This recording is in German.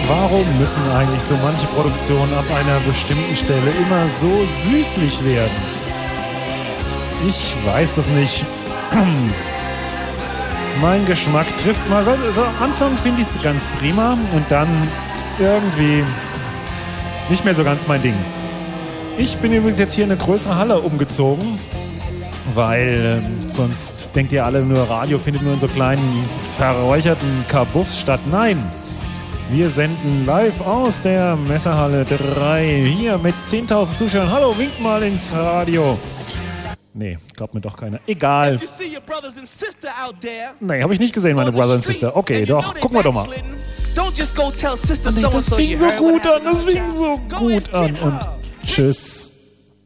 Warum müssen eigentlich so manche Produktionen ab einer bestimmten Stelle immer so süßlich werden? Ich weiß das nicht. Mein Geschmack trifft's mal. Also am Anfang finde ich es ganz prima und dann irgendwie nicht mehr so ganz mein Ding. Ich bin übrigens jetzt hier in eine größere Halle umgezogen, weil sonst denkt ihr alle nur, Radio findet nur in so kleinen, verräucherten Kabuffs statt. Nein, wir senden live aus der Messehalle 3 hier mit 10.000 Zuschauern. Hallo, winkt mal ins Radio. Nee, glaubt mir doch keiner. Egal. Nee, habe ich nicht gesehen, meine Brother und Sister. Okay, doch, gucken wir doch mal. Das fing so gut an, Und tschüss.